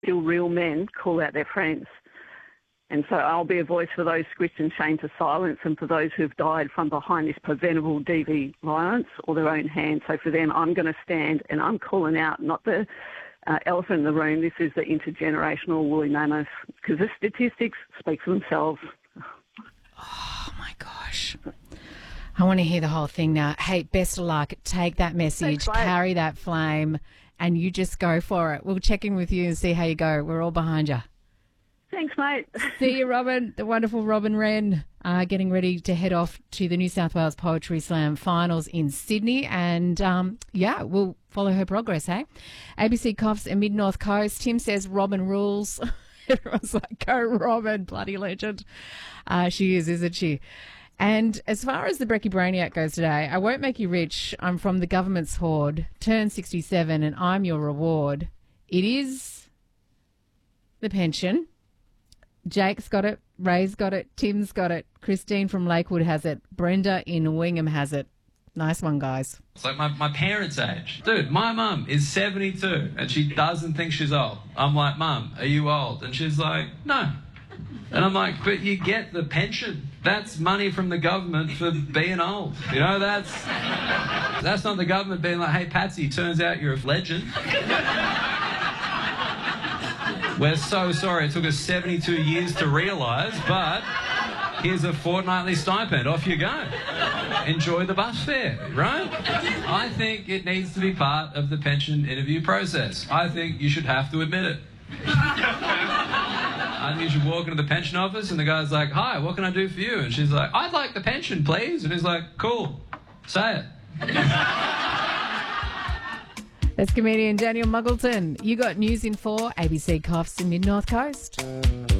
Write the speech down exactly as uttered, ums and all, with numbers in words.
Still real men call out their friends. And so I'll be a voice for those squished and shamed to silence and for those who've died from behind this preventable D V violence or their own hand. So for them, I'm going to stand and I'm calling out not the uh, elephant in the room. This is the intergenerational woolly mammoth because the statistics speak for themselves. Oh, my gosh. I want to hear the whole thing now. Hey, best of luck. Take that message, Thanks, carry that flame, and you just go for it. We'll check in with you and see how you go. We're all behind you. Thanks, mate. See you, Robin, the wonderful Robin Wren, uh, getting ready to head off to the New South Wales Poetry Slam finals in Sydney. And, um, yeah, we'll follow her progress, hey? A B C Coffs and Mid-North Coast. Tim says Robin rules. Everyone's like, go Robin, bloody legend. Uh, she is, isn't she? And as far as the Brekkie Brainiac goes today, I won't make you rich. I'm from the government's horde. Turn sixty-seven and I'm your reward. It is the pension. Jake's got it, Ray's got it, Tim's got it, Christine from Lakewood has it, Brenda in Wingham has it. Nice one, guys. It's like my, my parents' age. Dude, my mum is seventy-two and she doesn't think she's old. I'm like, Mum, are you old? And she's like, no. And I'm like, but you get the pension. That's money from the government for being old. You know, that's that's not the government being like, hey, Patsy, turns out you're a legend. We're so sorry it took us seventy-two years to realise, but here's a fortnightly stipend. Off you go. Enjoy the bus fare, right? I think it needs to be part of the pension interview process. I think you should have to admit it. I think you should walk into the pension office and the guy's like, hi, what can I do for you? And she's like, I'd like the pension, please. And he's like, cool, say it. That's comedian Daniel Muggleton. You got news in four, A B C Coffs and Mid-North Coast.